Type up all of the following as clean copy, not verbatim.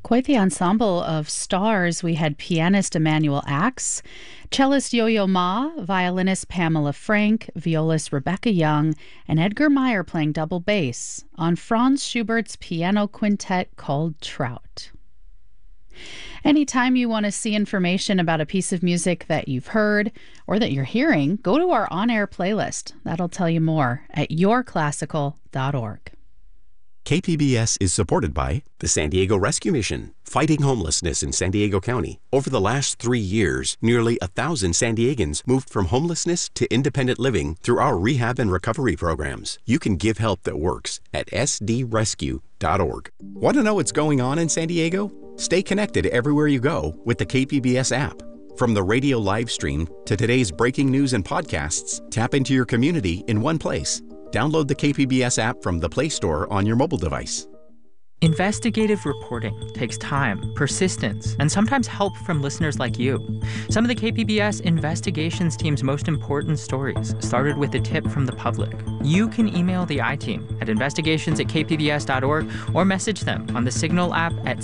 Quite the ensemble of stars. We had pianist Emmanuel Axe, cellist Yo-Yo Ma, violinist Pamela Frank, violist Rebecca Young, and Edgar Meyer playing double bass on Franz Schubert's piano quintet called Trout. Anytime you want to see information about a piece of music that you've heard or that you're hearing, go to our on-air playlist. That'll tell you more at yourclassical.org. KPBS is supported by the San Diego Rescue Mission, fighting homelessness in San Diego County. Over the last 3 years, nearly 1,000 San Diegans moved from homelessness to independent living through our rehab and recovery programs. You can give help that works at sdrescue.org. Want to know what's going on in San Diego? Stay connected everywhere you go with the KPBS app. From the radio live stream to today's breaking news and podcasts, tap into your community in one place. Download the KPBS app from the Play Store on your mobile device. Investigative reporting takes time, persistence, and sometimes help from listeners like you. Some of the KPBS investigations team's most important stories started with a tip from the public. You can email the I-Team at investigations@kpbs.org or message them on the Signal app at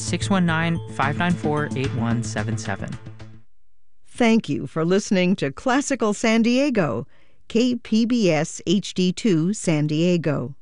619-594-8177. Thank you for listening to Classical San Diego, KPBS HD2 San Diego.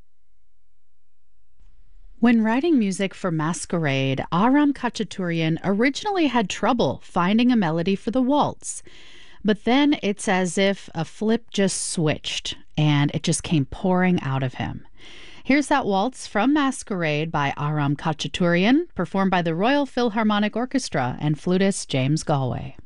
When writing music for Masquerade, Aram Khachaturian originally had trouble finding a melody for the waltz. But then it's as if a flip just switched, and it just came pouring out of him. Here's that waltz from Masquerade by Aram Khachaturian, performed by the Royal Philharmonic Orchestra and flutist James Galway.